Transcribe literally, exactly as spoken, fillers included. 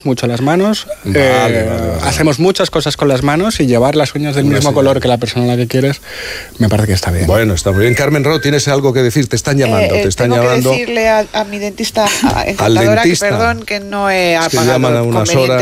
mucho las manos, Vale, eh, vale, vale. hacemos muchas cosas con las manos y llevar las uñas del Una mismo señal. color que la persona a la que quieres, me parece que está bien. Bueno, está muy bien. Carmen Ro, ¿tienes algo que decir? Te están llamando, Eh, te están tengo llamando. que decirle a, a mi dentista, a encantadora, dentista. que perdón, que no he Es que apagado llaman a unas convenientemente